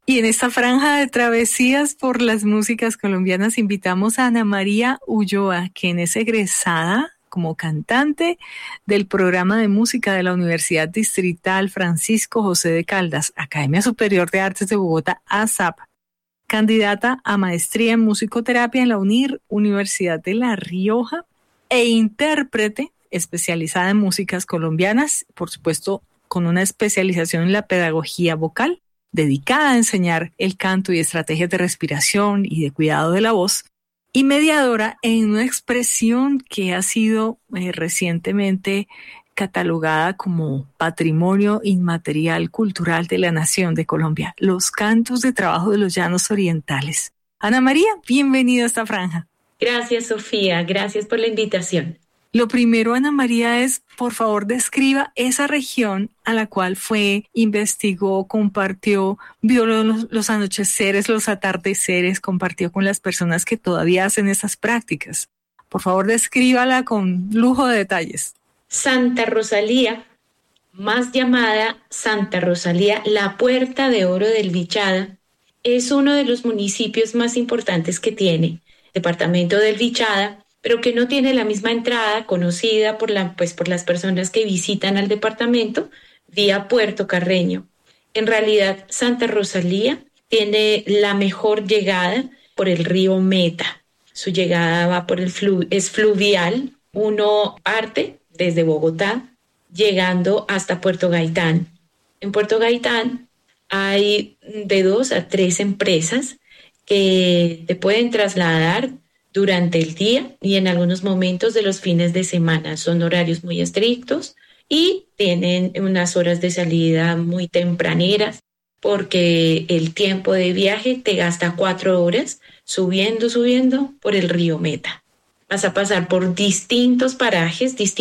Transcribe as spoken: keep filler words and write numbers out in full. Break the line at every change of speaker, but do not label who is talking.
Y en esta franja de travesías por las músicas colombianas invitamos a Ana María Ulloa, quien es egresada como cantante del programa de música de la Universidad Distrital Francisco José de Caldas, Academia Superior de Artes de Bogotá, A S A P, candidata a maestría en musicoterapia en la UNIR, Universidad de La Rioja, e intérprete especializada en músicas colombianas, por supuesto con una especialización en la pedagogía vocal, dedicada a enseñar el canto y estrategias de respiración y de cuidado de la voz, y mediadora en una expresión que ha sido eh, recientemente catalogada como Patrimonio Inmaterial Cultural de la Nación de Colombia, los cantos de trabajo de los llanos orientales. Ana María, bienvenida a esta franja.
Gracias, Sofía. Gracias por la invitación.
Lo primero, Ana María, es, por favor, describa esa región a la cual fue, investigó, compartió, vio los, los anocheceres, los atardeceres, compartió con las personas que todavía hacen esas prácticas. Por favor, descríbala con lujo de detalles.
Santa Rosalía, más llamada Santa Rosalía, la Puerta de Oro del Vichada, es uno de los municipios más importantes que tiene el departamento del Vichada, pero que no tiene la misma entrada conocida por, la, pues, por las personas que visitan al departamento vía Puerto Carreño. En realidad, Santa Rosalía tiene la mejor llegada por el río Meta. Su llegada va por el flu, es fluvial. Uno parte desde Bogotá, llegando hasta Puerto Gaitán. En Puerto Gaitán hay de dos a tres empresas que te pueden trasladar durante el día y en algunos momentos de los fines de semana. Son horarios muy estrictos y tienen unas horas de salida muy tempraneras porque el tiempo de viaje te gasta cuatro horas subiendo, subiendo por el río Meta. Vas a pasar por distintos parajes, distintos